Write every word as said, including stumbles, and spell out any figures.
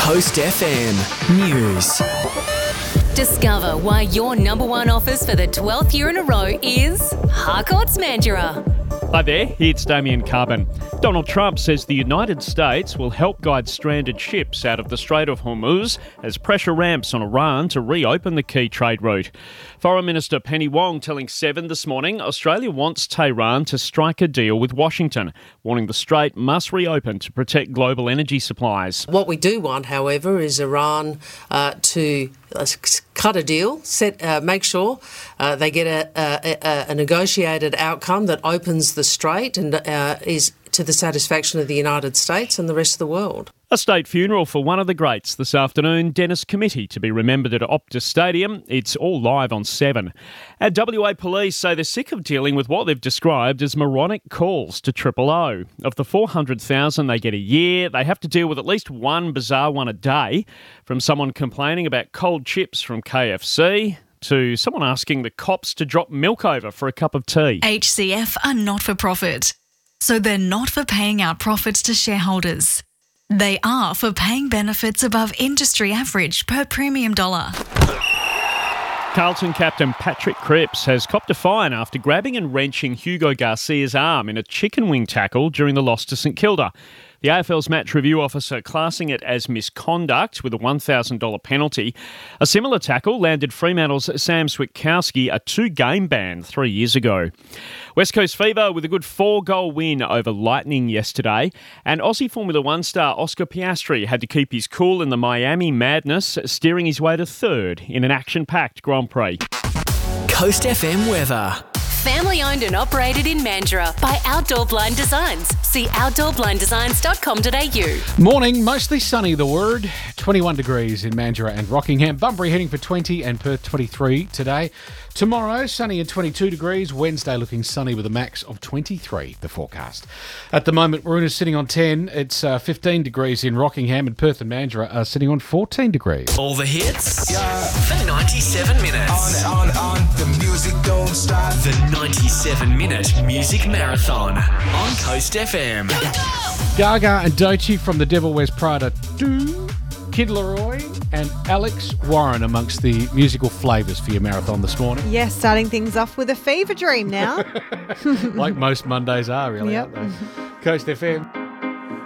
Coast F M News. Discover why your number one offers for the twelfth year in a row is Harcourts Mandurah. Hi there, it's Damien Carbon. Donald Trump says the United States will help guide stranded ships out of the Strait of Hormuz as pressure ramps on Iran to reopen the key trade route. Foreign Minister Penny Wong telling Seven this morning Australia wants Tehran to strike a deal with Washington, warning the strait must reopen to protect global energy supplies. What we do want, however, is Iran uh, to uh, cut a deal, set, uh, make sure uh, they get a, a, a negotiated outcome that opens the strait and uh, is to the satisfaction of the United States and the rest of the world. A state funeral for one of the greats this afternoon, Dennis Committee, to be remembered at Optus Stadium. It's all live on Seven. And W A Police say they're sick of dealing with what they've described as moronic calls to Triple O. Of the four hundred thousand they get a year, they have to deal with at least one bizarre one a day, from someone complaining about cold chips from K F C to someone asking the cops to drop milk over for a cup of tea. H C F are not for profit, so they're not for paying out profits to shareholders. They are for paying benefits above industry average per premium dollar. Carlton captain Patrick Cripps has copped a fine after grabbing and wrenching Hugo Garcia's arm in a chicken wing tackle during the loss to St Kilda. The A F L's match review officer classing it as misconduct with a one thousand dollars penalty. A similar tackle landed Fremantle's Sam Switkowski a two-game ban three years ago. West Coast Fever with a good four-goal win over Lightning yesterday. And Aussie Formula One star Oscar Piastri had to keep his cool in the Miami Madness, steering his way to third in an action-packed Grand Prix. Coast F M weather. Family owned and operated in Mandurah by Outdoor Blind Designs. See outdoor blind designs dot com dot a u. Morning, mostly sunny, the word. twenty-one degrees in Mandurah and Rockingham. Bunbury heading for twenty and Perth twenty-three today. Tomorrow, sunny and twenty-two degrees. Wednesday looking sunny with a max of twenty-three, the forecast. At the moment, Waroonah's sitting on ten. It's uh, fifteen degrees in Rockingham, and Perth and Mandurah are sitting on fourteen degrees. All the hits yeah. for ninety-seven minutes. On, on, on, the music don't stop. The ninety-seven minute music marathon on Coast F M. Gaga and Doechii from The Devil Wears Prada two. Kid Laroi and Alex Warren amongst the musical flavours for your marathon this morning. Yes, starting things off with a fever dream now. Like most Mondays are, really, yep. aren't they? Coast F M.